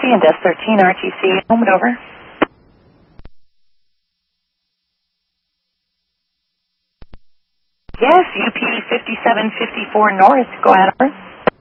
and Desk 13 RTC. Moment over. Yes, UP 5754 North. Go ahead, over.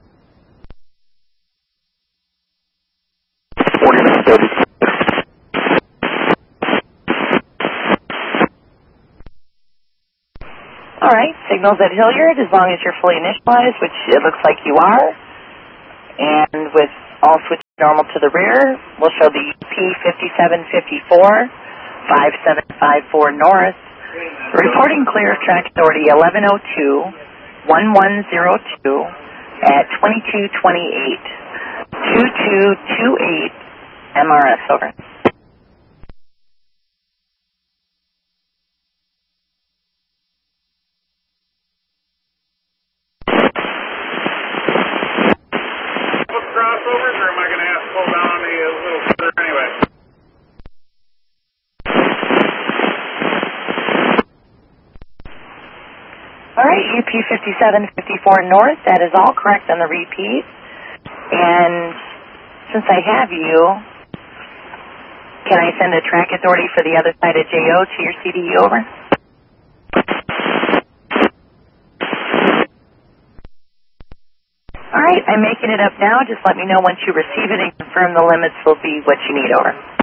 All right, signals at Hilliard, as long as you're fully initialized, which it looks like you are, and with all switches normal to the rear, we'll show the UP 5754, 5754 North, reporting clear of track authority 1102, 1102 at 2228, 2228 MRS, over. Crossovers, or am I going to have to pull down on the little further anyway? All right, UP 5754 North, that is all correct on the repeat. And since I have you, can I send a track authority for the other side of JO to your CDE, over? All right, I'm making it up now. Just let me know once you receive it and confirm the limits will be what you need, over.